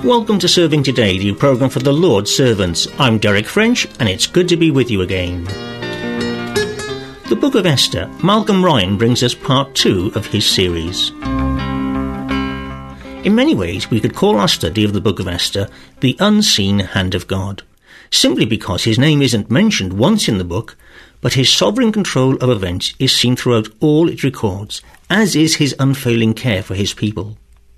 Welcome to Serving Today, the programme for the Lord's servants. I'm Derek French, and it's good to be with you again. The Book of Esther. Malcolm Ryan brings us part 2 of his series. In many ways, we could call our study of the Book of Esther the unseen hand of God, simply because his name isn't mentioned once in the book, but his sovereign control of events is seen throughout all it records, as is his unfailing care for his people.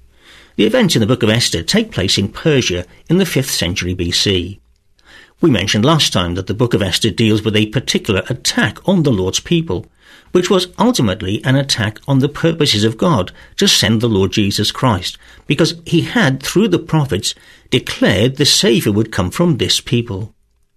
The events in the Book of Esther take place in Persia in the 5th century BC. We mentioned last time that the Book of Esther deals with a particular attack on the Lord's people, which was ultimately an attack on the purposes of God to send the Lord Jesus Christ, because he had, through the prophets, declared the Saviour would come from this people.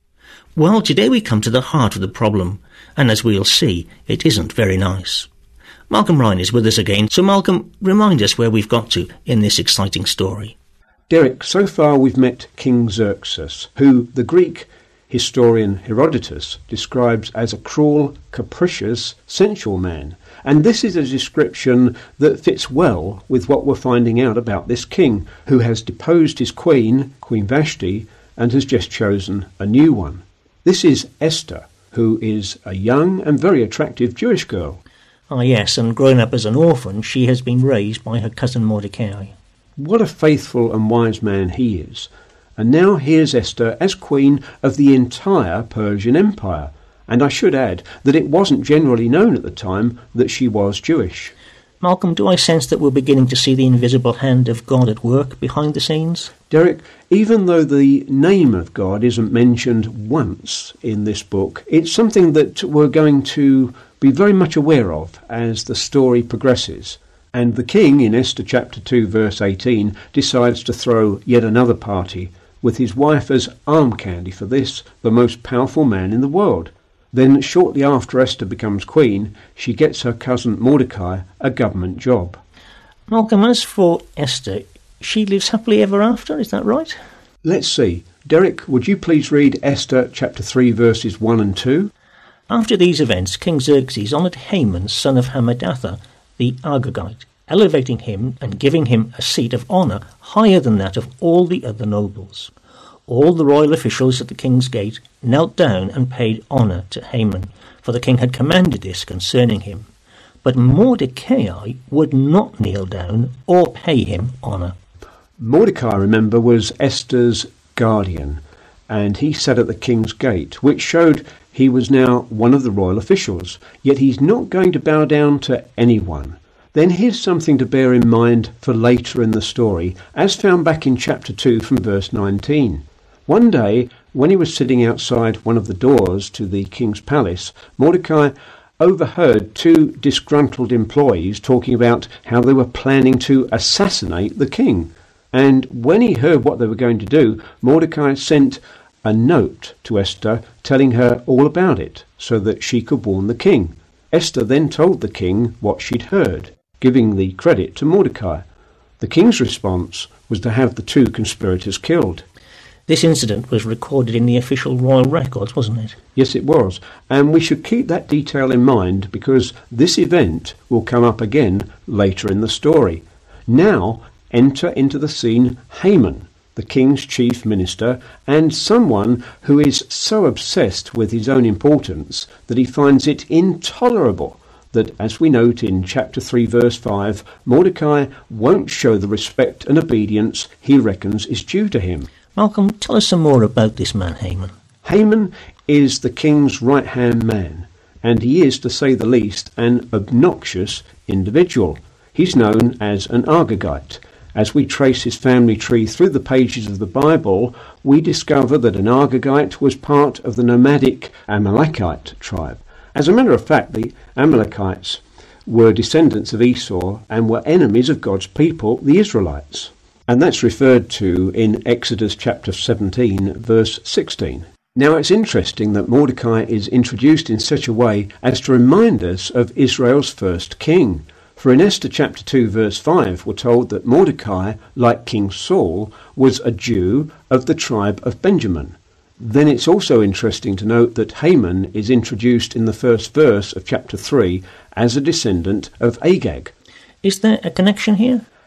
Well, today we come to the heart of the problem, and as we'll see, it isn't very nice. Malcolm Ryan is with us again, so Malcolm, remind us where we've got to in this exciting story. Derek, so far we've met King Xerxes, who the Greek historian Herodotus describes as a cruel, capricious, sensual man. And this is a description that fits well with what we're finding out about this king, who has deposed his queen, Queen Vashti, and has just chosen a new one. This is Esther, who is a young and very attractive Jewish girl. Ah yes, and growing up as an orphan, she has been raised by her cousin Mordecai. What a faithful and wise man he is. And now here's Esther as queen of the entire Persian Empire. And I should add that it wasn't generally known at the time that she was Jewish. Malcolm, do I sense that we're beginning to see the invisible hand of God at work behind the scenes? Derek, even though the name of God isn't mentioned once in this book, it's something that we're going to be very much aware of as the story progresses. And the king, in Esther chapter 2, verse 18, decides to throw yet another party, with his wife as arm candy for this, the most powerful man in the world. Then, shortly after Esther becomes queen, she gets her cousin Mordecai a government job. Malcolm, as for Esther, she lives happily ever after, is that right? Let's see. Derek, would you please read Esther chapter 3, verses 1 and 2? After these events, King Xerxes honoured Haman, son of Hammedatha, the Agagite, elevating him and giving him a seat of honour higher than that of all the other nobles. All the royal officials at the king's gate knelt down and paid honour to Haman, for the king had commanded this concerning him. But Mordecai would not kneel down or pay him honour. Mordecai, remember, was Esther's guardian, and he sat at the king's gate, which showed he was now one of the royal officials, yet he's not going to bow down to anyone. Then here's something to bear in mind for later in the story, as found back in chapter 2 from verse 19. One day, when he was sitting outside one of the doors to the king's palace, Mordecai overheard 2 disgruntled employees talking about how they were planning to assassinate the king. And when he heard what they were going to do, Mordecai sent a note to Esther telling her all about it, so that she could warn the king. Esther then told the king what she'd heard, giving the credit to Mordecai. The king's response was to have the 2 conspirators killed. This incident was recorded in the official royal records, wasn't it? Yes, it was. And we should keep that detail in mind because this event will come up again later in the story. Now, enter into the scene Haman, the king's chief minister, and someone who is so obsessed with his own importance that he finds it intolerable that, as we note in chapter 3, verse 5, Mordecai won't show the respect and obedience he reckons is due to him. Malcolm, tell us some more about this man, Haman. Haman is the king's right-hand man, and he is, to say the least, an obnoxious individual. He's known as an Agagite. As we trace his family tree through the pages of the Bible, we discover that an Agagite was part of the nomadic Amalekite tribe. As a matter of fact, the Amalekites were descendants of Esau and were enemies of God's people, the Israelites. And that's referred to in Exodus chapter 17, verse 16. Now it's interesting that Mordecai is introduced in such a way as to remind us of Israel's first king. For in Esther chapter 2, verse 5, we're told that Mordecai, like King Saul, was a Jew of the tribe of Benjamin. Then it's also interesting to note that Haman is introduced in the first verse of chapter 3 as a descendant of Agag. Is there a connection here?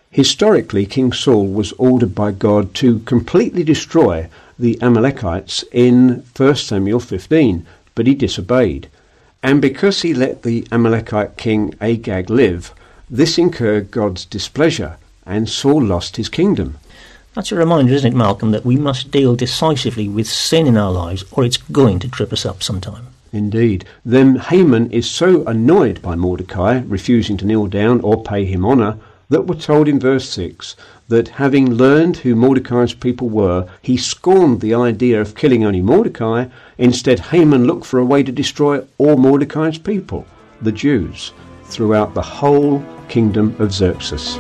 Historically, King Saul was ordered by God to completely destroy the Amalekites in 1 Samuel 15, but he disobeyed. And because he let the Amalekite king Agag live, this incurred God's displeasure, and Saul lost his kingdom. That's a reminder, isn't it, Malcolm, that we must deal decisively with sin in our lives, or it's going to trip us up sometime. Indeed. Then Haman is so annoyed by Mordecai refusing to kneel down or pay him honour that we're told in verse 6 that having learned who Mordecai's people were, he scorned the idea of killing only Mordecai. Instead, Haman looked for a way to destroy all Mordecai's people, the Jews, throughout the whole kingdom of Xerxes.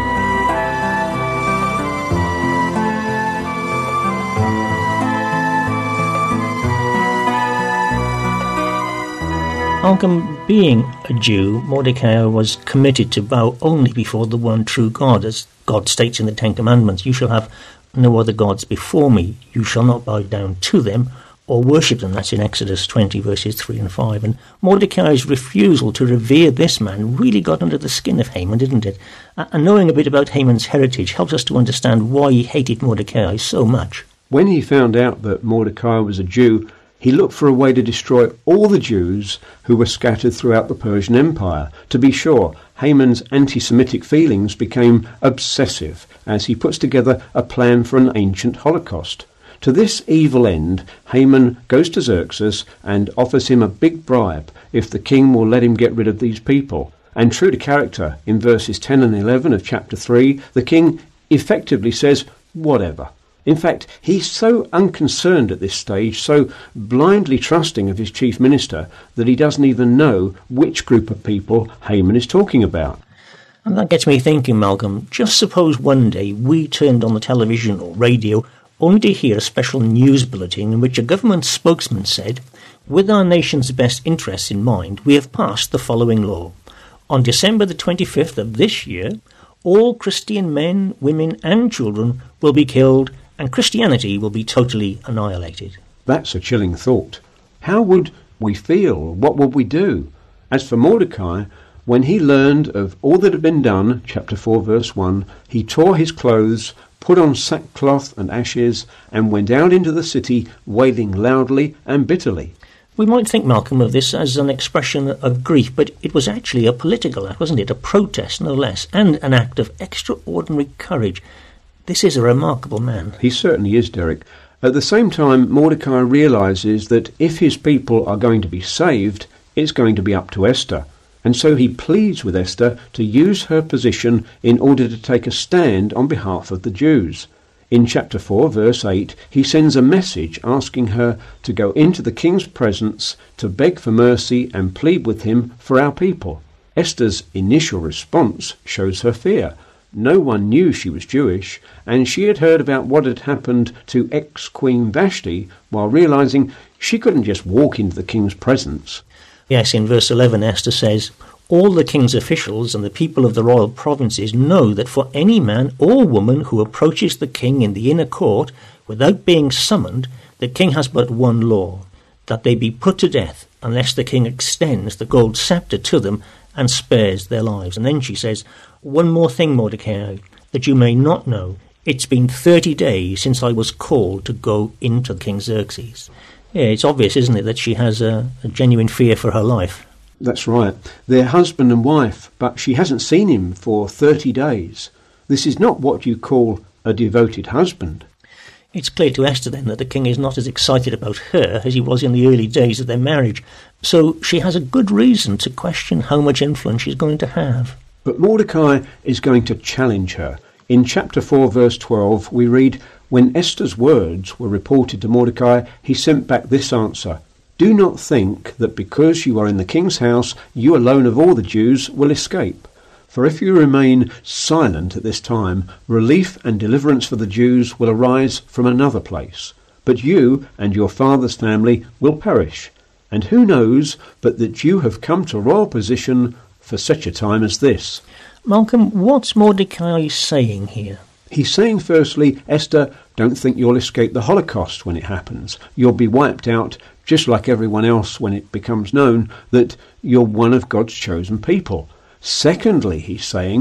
Malcolm, being a Jew, Mordecai was committed to bow only before the one true God, as God states in the Ten Commandments. You shall have no other gods before me. You shall not bow down to them or worship them. That's in Exodus 20, verses 3 and 5. And Mordecai's refusal to revere this man really got under the skin of Haman, didn't it? And knowing a bit about Haman's heritage helps us to understand why he hated Mordecai so much. When he found out that Mordecai was a Jew, he looked for a way to destroy all the Jews who were scattered throughout the Persian Empire. To be sure, Haman's anti-Semitic feelings became obsessive as he puts together a plan for an ancient Holocaust. To this evil end, Haman goes to Xerxes and offers him a big bribe if the king will let him get rid of these people. And true to character, in verses 10 and 11 of chapter 3, the king effectively says, whatever. In fact, he's so unconcerned at this stage, so blindly trusting of his chief minister, that he doesn't even know which group of people Haman is talking about. And that gets me thinking, Malcolm, just suppose one day we turned on the television or radio only to hear a special news bulletin in which a government spokesman said, with our nation's best interests in mind, we have passed the following law. On December the 25th of this year, all Christian men, women and children will be killed and Christianity will be totally annihilated. That's a chilling thought. How would we feel? What would we do? As for Mordecai, when he learned of all that had been done, chapter 4, verse 1, he tore his clothes, put on sackcloth and ashes, and went out into the city, wailing loudly and bitterly. We might think, Malcolm, of this as an expression of grief, but it was actually a political act, wasn't it? A protest, no less, and an act of extraordinary courage. This is a remarkable man. He certainly is, Derek. At the same time, Mordecai realises that if his people are going to be saved, it's going to be up to Esther. And so he pleads with Esther to use her position in order to take a stand on behalf of the Jews. In chapter 4, verse 8, he sends a message asking her to go into the king's presence to beg for mercy and plead with him for our people. Esther's initial response shows her fear. No one knew she was Jewish, and she had heard about what had happened to ex-Queen Vashti while realising she couldn't just walk into the king's presence. Yes, in verse 11 Esther says, all the king's officials and the people of the royal provinces know that for any man or woman who approaches the king in the inner court without being summoned, the king has but one law, that they be put to death unless the king extends the gold scepter to them and spares their lives. And then she says, one more thing, Mordecai, that you may not know. It's been 30 days since I was called to go into King Xerxes. Yeah, it's obvious, isn't it, that she has a genuine fear for her life. That's right. They're husband and wife, but she hasn't seen him for 30 days. This is not what you call a devoted husband. It's clear to Esther then that the king is not as excited about her as he was in the early days of their marriage. So she has a good reason to question how much influence she's going to have. But Mordecai is going to challenge her. In chapter 4, verse 12, we read, when Esther's words were reported to Mordecai, he sent back this answer, do not think that because you are in the king's house, you alone of all the Jews will escape. For if you remain silent at this time, relief and deliverance for the Jews will arise from another place. But you and your father's family will perish. And who knows but that you have come to royal position for such a time as this. Malcolm, what's Mordecai saying here? He's saying, firstly, Esther, don't think you'll escape the Holocaust when it happens. You'll be wiped out just like everyone else when it becomes known that you're one of God's chosen people. Secondly, he's saying,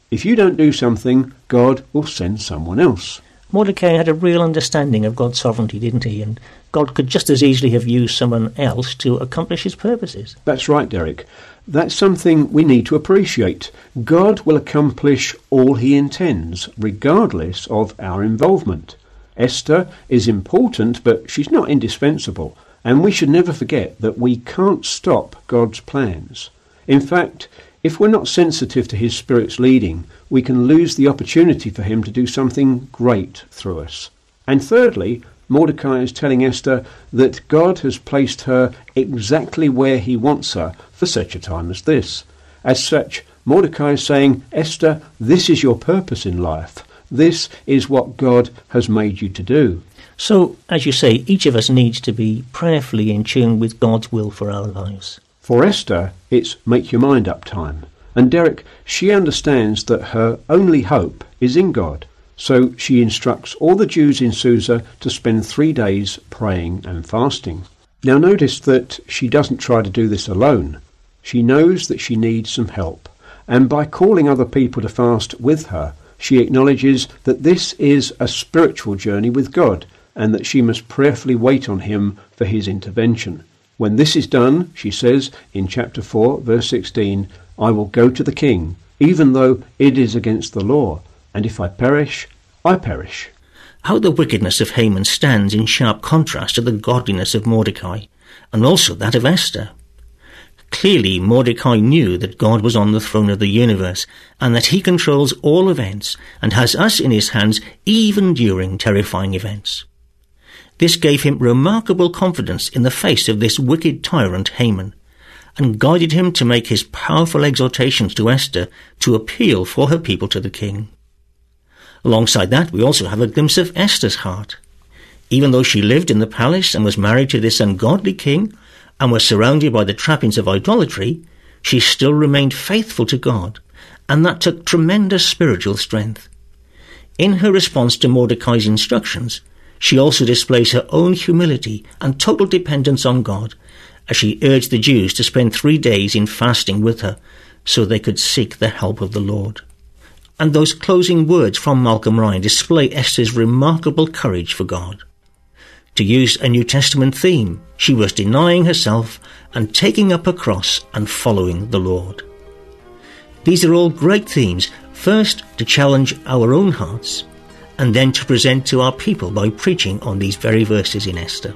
If you don't do something, God will send someone else. Mordecai had a real understanding of God's sovereignty, didn't he? And God could just as easily have used someone else to accomplish his purposes. That's right, Derek. That's something we need to appreciate. God will accomplish all he intends, regardless of our involvement. Esther is important, but she's not indispensable, and we should never forget that we can't stop God's plans. In fact, if we're not sensitive to his Spirit's leading, we can lose the opportunity for him to do something great through us. And thirdly, Mordecai is telling Esther that God has placed her exactly where he wants her for such a time as this. As such, Mordecai is saying, Esther, this is your purpose in life. This is what God has made you to do. So, as you say, each of us needs to be prayerfully in tune with God's will for our lives. For Esther, it's make your mind up time. And Derek, she understands that her only hope is in God. So she instructs all the Jews in Susa to spend 3 days praying and fasting. Now notice that she doesn't try to do this alone. She knows that she needs some help. And by calling other people to fast with her, she acknowledges that this is a spiritual journey with God and that she must prayerfully wait on him for his intervention. When this is done, she says in chapter 4, verse 16, I will go to the king, even though it is against the law, and if I perish, I perish. How the wickedness of Haman stands in sharp contrast to the godliness of Mordecai, and also that of Esther. Clearly, Mordecai knew that God was on the throne of the universe, and that he controls all events, and has us in his hands even during terrifying events. This gave him remarkable confidence in the face of this wicked tyrant Haman, and guided him to make his powerful exhortations to Esther to appeal for her people to the king. Alongside that, we also have a glimpse of Esther's heart. Even though she lived in the palace and was married to this ungodly king, and was surrounded by the trappings of idolatry, she still remained faithful to God, and that took tremendous spiritual strength. In her response to Mordecai's instructions, she also displays her own humility and total dependence on God, as she urged the Jews to spend 3 days in fasting with her, so they could seek the help of the Lord. And those closing words from Malcolm Ryan display Esther's remarkable courage for God. To use a New Testament theme, she was denying herself and taking up her cross and following the Lord. These are all great themes, first to challenge our own hearts, and then to present to our people by preaching on these very verses in Esther.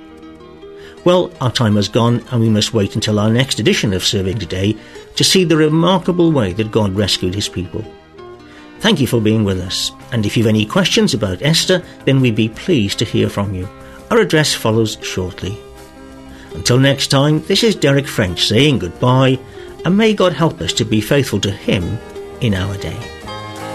Well, our time has gone, and we must wait until our next edition of Serving Today to see the remarkable way that God rescued his people. Thank you for being with us, and if you have any questions about Esther, then we'd be pleased to hear from you. Our address follows shortly. Until next time, this is Derek French saying goodbye, and may God help us to be faithful to him in our day.